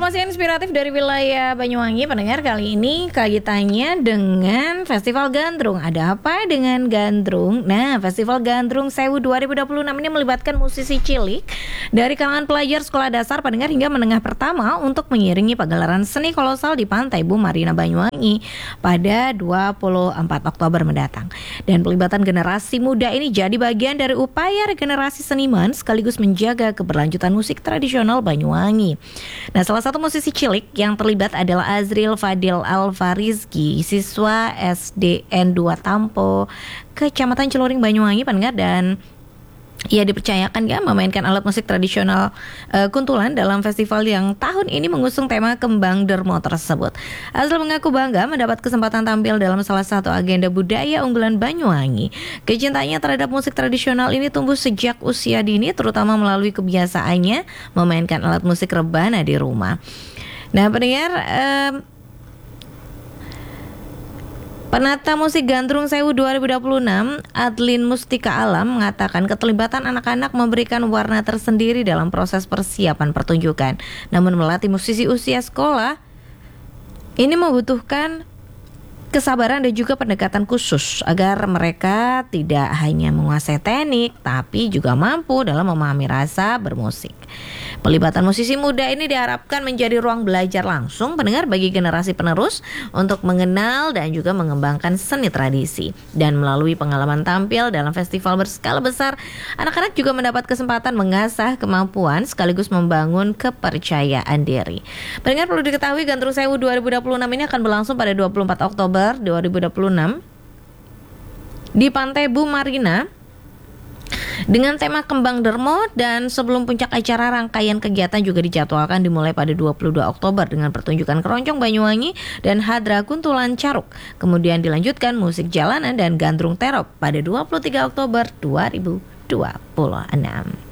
informasi inspiratif dari wilayah Banyuwangi, pendengar. Kali ini kaitannya dengan Festival Gandrung. Ada apa dengan Gandrung? Nah, Festival Gandrung Sewu 2026 ini melibatkan musisi cilik dari kalangan pelajar sekolah dasar, pendengar, hingga menengah pertama untuk mengiringi pagelaran seni kolosal di Pantai Bu Marina Banyuwangi pada 24 Oktober mendatang. Dan pelibatan generasi muda ini jadi bagian dari upaya regenerasi seniman sekaligus menjaga keberlanjutan musik tradisional Banyuwangi. Nah, salah satu musisi cilik yang terlibat adalah Azril Fadil Alfarizki, siswa SDN 2 Tampo, Kecamatan Celuring, Banyuwangi, pendengar, dan ia dipercayakan memainkan alat musik tradisional kuntulan dalam festival yang tahun ini mengusung tema Kembang Dermo tersebut. Azril mengaku bangga mendapat kesempatan tampil dalam salah satu agenda budaya unggulan Banyuwangi. Kecintaannya terhadap musik tradisional ini tumbuh sejak usia dini, terutama melalui kebiasaannya memainkan alat musik rebana di rumah. Nah, pendengar, penata musik Gandrung Sewu 2026, Adlin Mustika Alam, mengatakan keterlibatan anak-anak memberikan warna tersendiri dalam proses persiapan pertunjukan. Namun melatih musisi usia sekolah ini membutuhkan kesabaran dan juga pendekatan khusus agar mereka tidak hanya menguasai teknik tapi juga mampu dalam memahami rasa bermusik. Pelibatan musisi muda ini diharapkan menjadi ruang belajar langsung, pendengar, bagi generasi penerus untuk mengenal dan juga mengembangkan seni tradisi. Dan melalui pengalaman tampil dalam festival berskala besar, anak-anak juga mendapat kesempatan mengasah kemampuan sekaligus membangun kepercayaan diri. Pendengar, perlu diketahui Gandrung Sewu 2026 ini akan berlangsung pada 24 Oktober 2026 di Pantai Bu Marina dengan tema Kembang Dermo, dan sebelum puncak acara rangkaian kegiatan juga dijadwalkan dimulai pada 22 Oktober dengan pertunjukan keroncong Banyuwangi dan hadra kuntulan caruk. Kemudian dilanjutkan musik jalanan dan gandrung terop pada 23 Oktober 2026.